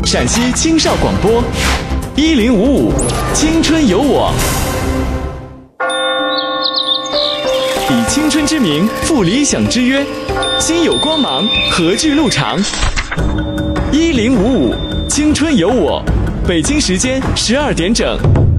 陕西青少广播1055青春有我，以青春之名赴理想之约，心有光芒，何惧路长？1055青春有我，北京时间12点整。